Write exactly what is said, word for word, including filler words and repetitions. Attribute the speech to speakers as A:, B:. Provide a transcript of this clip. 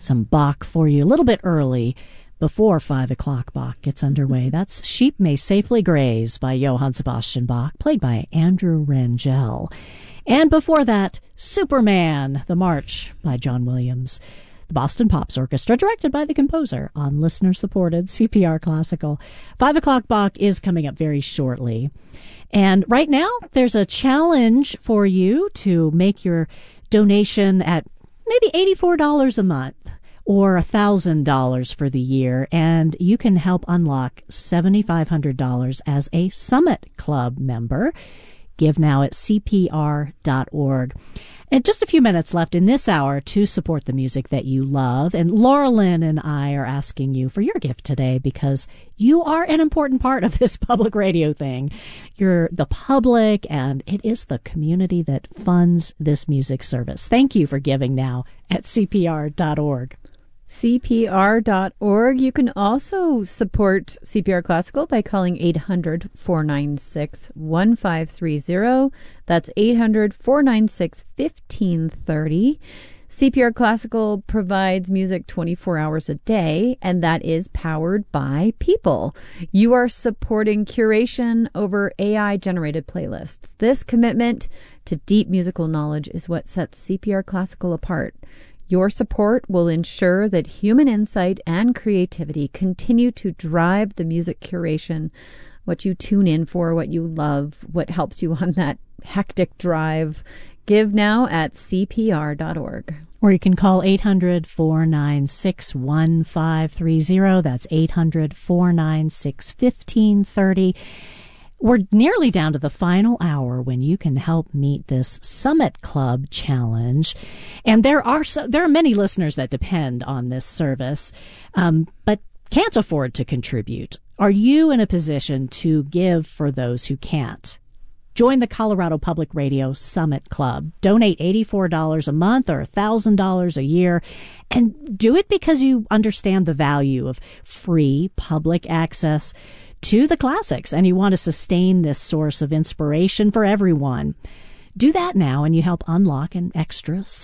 A: some Bach for you a little bit early before five o'clock Bach gets underway. That's Sheep May Safely Graze by Johann Sebastian Bach, played by Andrew Rangel. And before that, Superman, the March by John Williams. The Boston Pops Orchestra, directed by the composer on listener-supported C P R Classical. Five o'clock Bach is coming up very shortly. And right now, there's a challenge for you to make your donation at maybe eighty-four dollars a month or one thousand dollars for the year, and you can help unlock seven thousand five hundred dollars as a Summit Club member. Give now at C P R dot org. And just a few minutes left in this hour to support the music that you love. And Laura Lynn and I are asking you for your gift today because you are an important part of this public radio thing. You're the public, and it is the community that funds this music service. Thank you for giving now at C P R dot org.
B: C P R dot org. You can also support C P R Classical by calling eight hundred, four nine six, one five three zero. That's eight hundred, four nine six, one five three zero. C P R Classical provides music twenty-four hours a day, and that is powered by people. You are supporting curation over A I-generated playlists. This commitment to deep musical knowledge is what sets C P R Classical apart. Your support will ensure that human insight and creativity continue to drive the music curation, what you tune in for, what you love, what helps you on that hectic drive. Give now at C P R dot org.
A: Or you can call eight hundred, four nine six, one five three zero. That's eight hundred, four nine six, one five three zero. We're nearly down to the final hour when you can help meet this Summit Club challenge. And there are so, there are many listeners that depend on this service, um, but can't afford to contribute. Are you in a position to give for those who can't? Join the Colorado Public Radio Summit Club. Donate eighty-four dollars a month or one thousand dollars a year. And do it because you understand the value of free public access to the classics, and you want to sustain this source of inspiration for everyone. Do that now, and you help unlock an extra